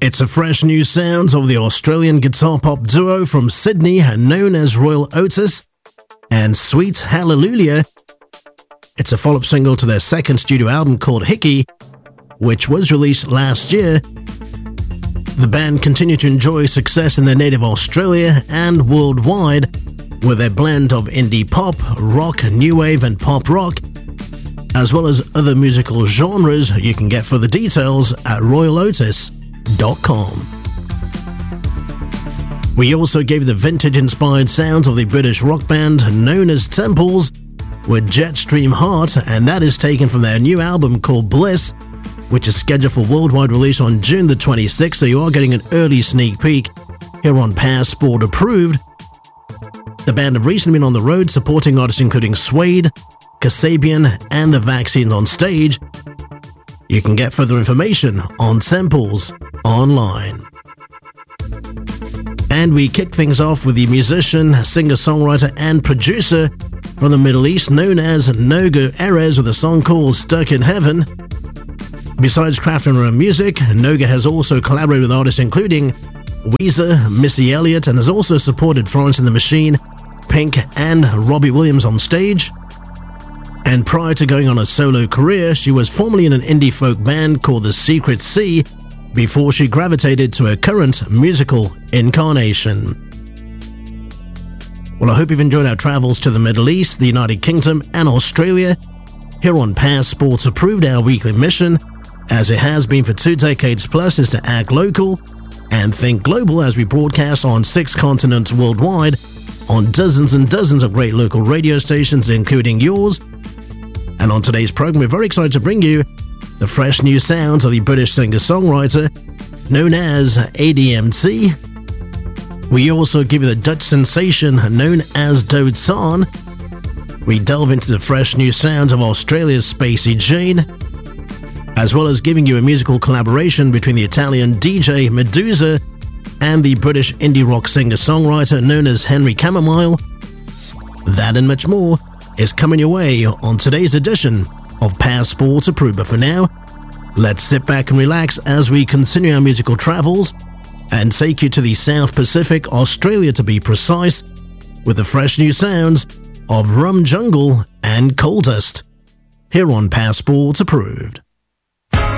It's a fresh new sound of the Australian guitar pop duo from Sydney known as Royal Otis and Sweet Hallelujah. It's a follow-up single to their second studio album called Hickey, which was released last year. The band continued to enjoy success in their native Australia and worldwide with their blend of indie pop, rock, new wave and pop rock, as well as other musical genres. You can get further details at royalotis.com. We also gave the vintage-inspired sounds of the British rock band known as Temples with Jetstream Heart, and that is taken from their new album called Bliss, which is scheduled for worldwide release on June the 26th, so you are getting an early sneak peek here on Passport Approved. The band have recently been on the road supporting artists including Suede, Kasabian, and The Vaccines on stage. You can get further information on Temples online. And we kick things off with the musician, singer-songwriter, and producer from the Middle East known as Noga Erez with a song called Stuck in Heaven. Besides crafting her own music, Noga has also collaborated with artists including Weezer, Missy Elliott, and has also supported Florence and the Machine, Pink, and Robbie Williams on stage. And prior to going on a solo career, she was formerly in an indie folk band called The Secret Sea before she gravitated to her current musical incarnation. Well, I hope you've enjoyed our travels to the Middle East, the United Kingdom, and Australia here on Passports Approved. Our weekly mission, as it has been for 2 decades plus, is to act local and think global as we broadcast on 6 continents worldwide on dozens and dozens of great local radio stations, including yours. And on today's program, we're very excited to bring you the fresh new sounds of the British singer-songwriter known as ADMT. We also give you the Dutch sensation known as Dodsan. We delve into the fresh new sounds of Australia's Spacey Jane, as well as giving you a musical collaboration between the Italian DJ Medusa and the British indie rock singer-songwriter known as Henry Chamomile. That and much more is coming your way on today's edition of Passport Approved. But for now, let's sit back and relax as we continue our musical travels and take you to the South Pacific, Australia to be precise, with the fresh new sounds of Rum Jungle and Coal Dust here on Passport Approved.